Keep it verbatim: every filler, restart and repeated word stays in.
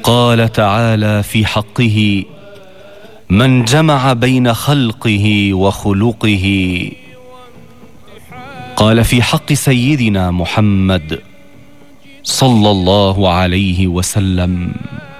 قال تعالى في حقه: من جمع بين خلقه وخلقه. قال في حق سيدنا محمد صلى الله عليه وسلم: